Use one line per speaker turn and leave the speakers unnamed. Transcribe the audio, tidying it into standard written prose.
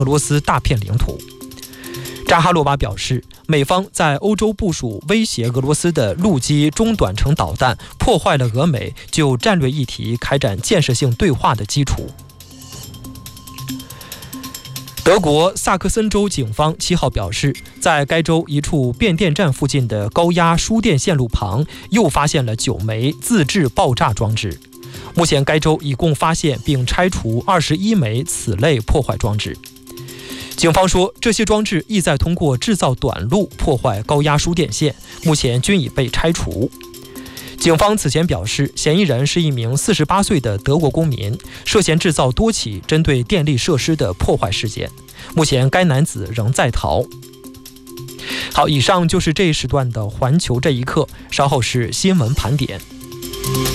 俄罗斯大片领土。扎哈罗娃表示，美方在欧洲部署威胁俄罗斯的陆基中短程导弹，破坏了俄美就战略议题开展建设性对话的基础。德国萨克森州警方7号表示，在该州一处变电站附近的高压输电线路旁，又发现了9枚自制爆炸装置。目前，该州一共发现并拆除21枚此类破坏装置。警方说，这些装置意在通过制造短路破坏高压输电线，目前均已被拆除。警方此前表示，嫌疑人是一名48岁的德国公民，涉嫌制造多起针对电力设施的破坏事件。目前该男子仍在逃。好，以上就是这一时段的环球这一刻，稍后是新闻盘点。